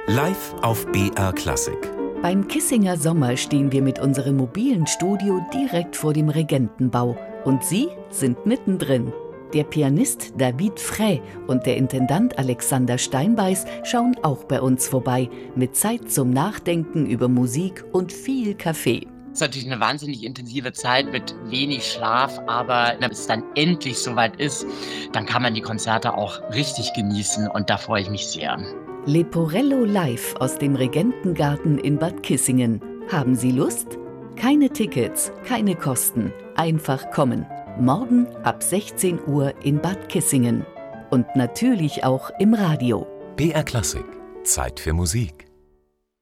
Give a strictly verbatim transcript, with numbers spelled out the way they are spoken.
Live auf B R Klassik. Beim Kissinger Sommer stehen wir mit unserem mobilen Studio direkt vor dem Regentenbau. Und Sie sind mittendrin. Der Pianist David Frey und der Intendant Alexander Steinbeiß schauen auch bei uns vorbei, mit Zeit zum Nachdenken über Musik und viel Kaffee. Es ist natürlich eine wahnsinnig intensive Zeit mit wenig Schlaf, aber wenn es dann endlich soweit ist, dann kann man die Konzerte auch richtig genießen und da freue ich mich sehr. Leporello live aus dem Regentengarten in Bad Kissingen. Haben Sie Lust? Keine Tickets, keine Kosten. Einfach kommen. Morgen ab sechzehn Uhr in Bad Kissingen. Und natürlich auch im Radio. B R Klassik. Zeit für Musik.